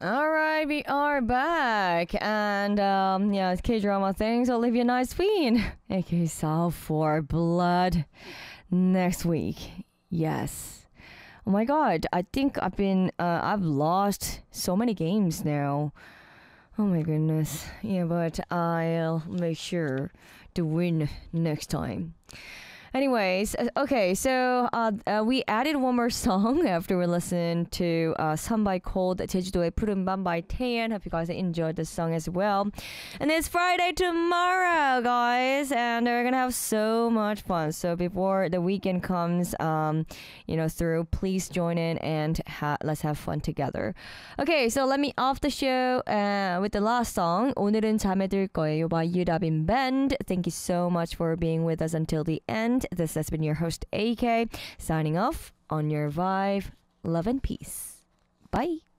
All right, we are back, and yeah, it's K-drama things. Olivia Nice-Queen, aka South for Blood, next week. Yes. Oh my God, I think I've lost so many games now. Oh my goodness. Yeah, but I'll make sure to win next time. Anyways, okay, so we added one more song after we listened to Somebody Called 제주도의 푸른 밤 by Taeyeon. Hope you guys enjoyed the song as well. And it's Friday tomorrow, guys, and we're gonna have so much fun. So before the weekend comes, through, please join in and let's have fun together. Okay, so let me off the show with the last song. 오늘은 잠에 들 거예요 by Yudabin Band. Thank you so much for being with us until the end. This has been your host AK signing off on your vibe. Love and peace. Bye.